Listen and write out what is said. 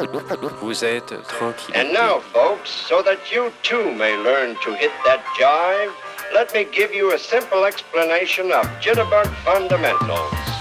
Vous êtes tranquille. And now, folks, so that you too may learn to hit that jive, let me give you a simple explanation of jitterbug fundamentals.